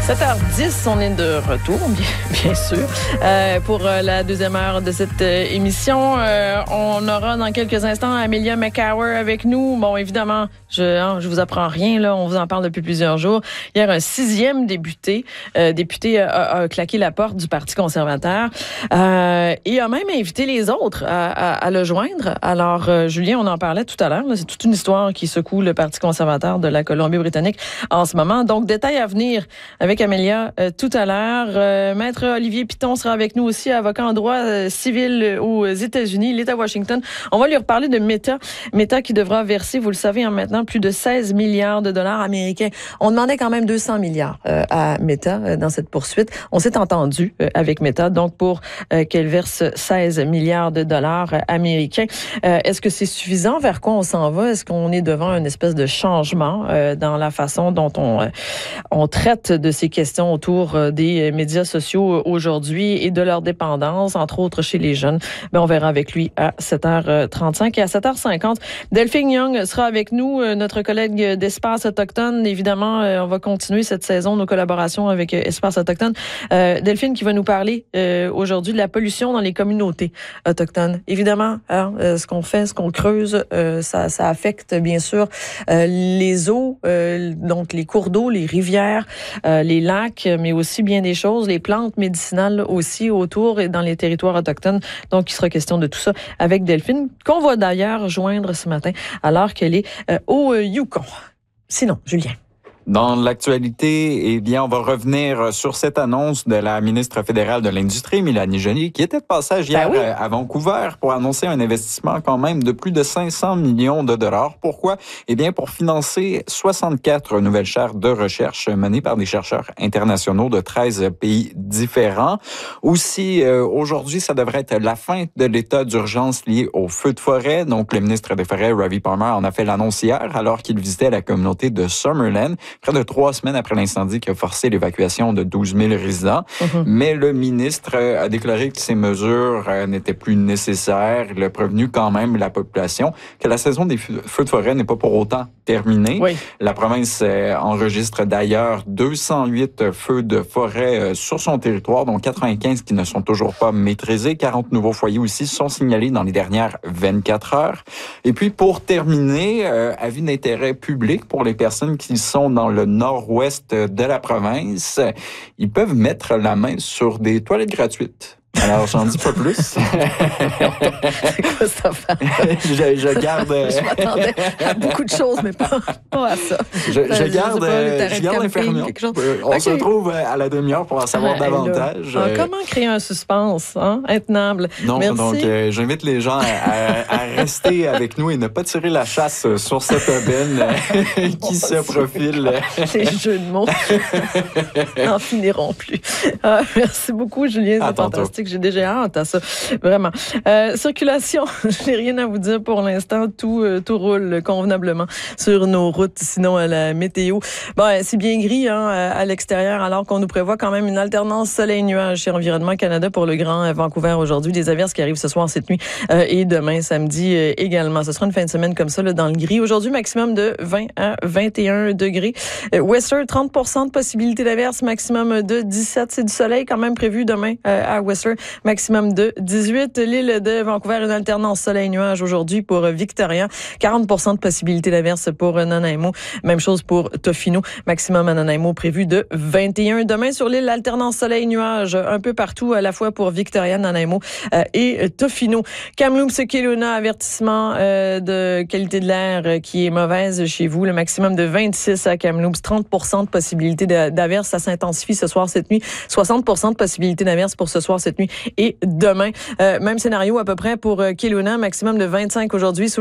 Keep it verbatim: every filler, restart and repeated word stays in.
sept heures dix, on est de retour, bien, bien sûr, euh, pour euh, la deuxième heure de cette euh, émission. Euh, on aura dans quelques instants Amelia McCower avec nous. Bon, évidemment, je hein, je vous apprends rien, là, on vous en parle depuis plusieurs jours. Hier, un sixième député, euh, député a, a claqué la porte du Parti conservateur euh, et a même invité les autres à, à, à le joindre. Alors, euh, Julien, on en parlait tout à l'heure, là, c'est toute une histoire qui secoue le Parti conservateur de la Colombie-Britannique en ce moment. Donc, détails à venir avec Amelia euh, tout à l'heure. Euh, Maître Olivier Piton sera avec nous aussi, avocat en droit euh, civil aux États-Unis, l'État Washington. On va lui reparler de Meta. Meta qui devra verser, vous le savez, hein, maintenant, plus de seize milliards de dollars américains. On demandait quand même deux cents milliards euh, à Meta euh, dans cette poursuite. On s'est entendu euh, avec Meta, donc pour euh, qu'elle verse seize milliards de dollars euh, américains. Euh, est-ce que c'est suffisant? Vers quoi on s'en va? Est-ce qu'on est devant une espèce de changement euh, dans la façon dont on, euh, on traite de ces questions autour euh, des médias sociaux aujourd'hui et de leur dépendance, entre autres chez les jeunes? Ben, on verra avec lui à sept heures trente-cinq et à sept heures cinquante. Delphine Young sera avec nous, euh, notre collègue d'Espace Autochtone. Évidemment, euh, on va continuer cette saison nos collaborations avec euh, Espace Autochtone. Euh, Delphine qui va nous parler euh, aujourd'hui de la pollution dans les communautés autochtones. Évidemment, hein, euh, ce qu'on fait, ce qu'on creuse, euh, ça, ça affecte bien sûr euh, les eaux, euh, donc les cours d'eau, les rivières, euh, les lacs, mais aussi bien des choses, les plantes médicinales aussi autour et dans les territoires autochtones. Donc, il sera question de tout ça avec Delphine, qu'on va d'ailleurs joindre ce matin alors qu'elle est euh, au euh, Yukon. Sinon, Julien. Dans l'actualité, eh bien, on va revenir sur cette annonce de la ministre fédérale de l'Industrie, Mélanie Joly, qui était de passage hier ben oui. à Vancouver pour annoncer un investissement quand même de plus de cinq cents millions de dollars. Pourquoi? Eh bien, pour financer soixante-quatre nouvelles chaires de recherche menées par des chercheurs internationaux de treize pays différents. Aussi, euh, aujourd'hui, ça devrait être la fin de l'état d'urgence lié aux feux de forêt. Donc, le ministre des Forêts, Ravi Palmer, en a fait l'annonce hier alors qu'il visitait la communauté de Summerland, près de trois semaines après l'incendie qui a forcé l'évacuation de douze mille résidents. Mm-hmm. Mais le ministre a déclaré que ces mesures n'étaient plus nécessaires. Il a prévenu quand même la population que la saison des feux de forêt n'est pas pour autant terminée. Oui. La province enregistre d'ailleurs deux cent huit feux de forêt sur son territoire, dont quatre-vingt-quinze qui ne sont toujours pas maîtrisés. quarante nouveaux foyers aussi sont signalés dans les dernières vingt-quatre heures. Et puis, pour terminer, euh, avis d'intérêt public pour les personnes qui sont dans le nord-ouest de la province, ils peuvent mettre la main sur des toilettes gratuites. Alors, j'en dis pas plus. C'est quoi cette affaire? je, je garde... je m'attendais à beaucoup de choses, mais pas, pas à ça. Je, je, je garde, pas, je garde l'information. On okay. se retrouve à la demi-heure pour en savoir ah, davantage. Là, comment créer un suspense hein, intenable? Non, Merci. Donc, euh, j'invite les gens à, à, à rester avec nous et ne pas tirer la chasse sur cette aubaine qui oh, se profile. Les jeux de mots n'en finiront plus. Ah, merci beaucoup, Julien. C'est fantastique. J'ai déjà hâte à ça, vraiment. Euh, circulation, je n'ai rien à vous dire pour l'instant. Tout, euh, tout roule convenablement sur nos routes. Sinon, à la météo, bon, c'est bien gris hein, à l'extérieur, alors qu'on nous prévoit quand même une alternance soleil-nuage chez Environnement Canada pour le Grand Vancouver aujourd'hui. Des averses qui arrivent ce soir, cette nuit euh, et demain, samedi euh, également. Ce sera une fin de semaine comme ça, là, dans le gris. Aujourd'hui, maximum de vingt à vingt et un degrés. Euh, Whistler, trente pour cent de possibilité d'averse, maximum de dix-sept. C'est du soleil quand même prévu demain euh, à Whistler. Maximum de dix-huit. L'île de Vancouver, une alternance soleil-nuage aujourd'hui pour Victoria. quarante pour cent de possibilité d'averse pour Nanaimo. Même chose pour Tofino. Maximum à Nanaimo prévu de vingt et un. Demain sur l'île, alternance soleil-nuage un peu partout, à la fois pour Victoria, Nanaimo euh, et Tofino. Kamloops, Kelowna, avertissement euh, de qualité de l'air euh, qui est mauvaise chez vous. Le maximum de vingt-six à Kamloops. trente pour cent de possibilité d'averse. Ça s'intensifie ce soir, cette nuit. soixante pour cent de possibilité d'averse pour ce soir, cette nuit et demain. Euh, même scénario à peu près pour euh, Kelowna, maximum de vingt-cinq aujourd'hui. Sous